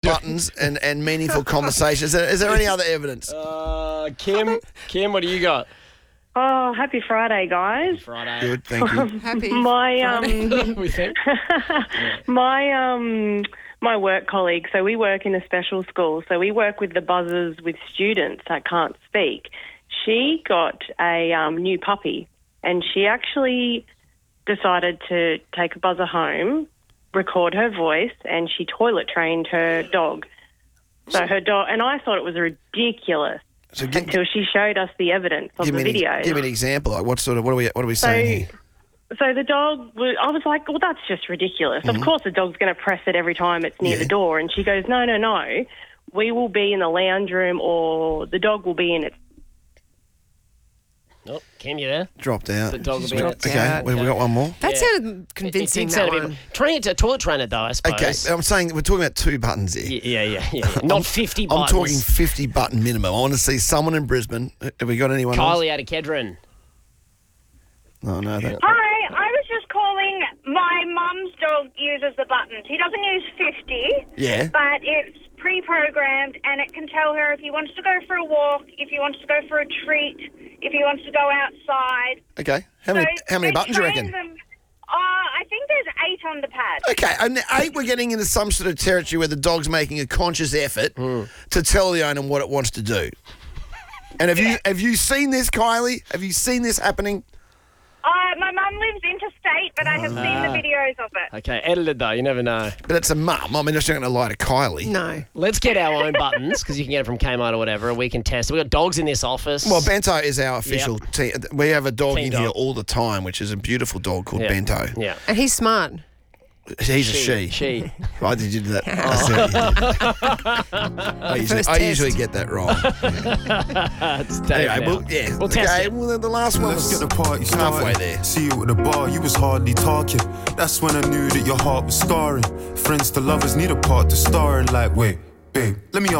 buttons and meaningful conversations. Is there any other evidence? Kim, what do you got? Oh, happy Friday, guys. Friday. Good, thank you. Happy. We think. My work colleague, so we work in a special school, so we work with the buzzers with students that can't speak. She got a new puppy, and she actually decided to take a buzzer home, record her voice, and she toilet trained her dog. So her dog, and I thought it was ridiculous until she showed us the evidence of the videos. Give me an example. Like what are we saying here? So the dog, I was like, well, that's just ridiculous. Of course the dog's going to press it every time it's near the door. And she goes, no. We will be in the lounge room or the dog will be in it. Oh, Kim, you there? Dropped out. The dog will be Dropped Okay, out. we got one more. That sounded convincing, It did that sound a one. bit. Trying it to a toilet trainer, though, I suppose. Okay, I'm saying we're talking about 2 buttons here. Yeah. Not 50 buttons. I'm talking 50 button minimum. I want to see someone in Brisbane. Have we got anyone else? Kylie out of Kedron. Oh, no. Hi, I was just calling. My mum's dog uses the buttons. He doesn't use 50, Yeah. but it's pre-programmed and it can tell her if he wants to go for a walk, if he wants to go for a treat, if he wants to go outside. Okay. How many buttons do you reckon? I think there's 8 on the pad. Okay, and 8, we're getting into some sort of territory where the dog's making a conscious effort to tell the owner what it wants to do. And have you seen this, Kylie? Have you seen this happening? My mum lives interstate, but I have seen the videos of it. Okay, edited, though. You never know. But it's a mum. I mean, it's not going to lie to Kylie. No. Let's get our own buttons, because you can get it from Kmart or whatever, and we can test it. We've got dogs in this office. Well, Bento is our official team. We have a dog Team in dog. here all the time, which is a beautiful dog called Bento. Yeah. And he's smart. He's a she. She. Why did you do that? I usually get that wrong. It's Dave now. We'll test it. Well, the last one Let's was get the party halfway started. there. See you at the bar, you was hardly talking. That's when I knew that your heart was scarring. Friends to lovers need a part to star in. Like, wait, babe, let me ask.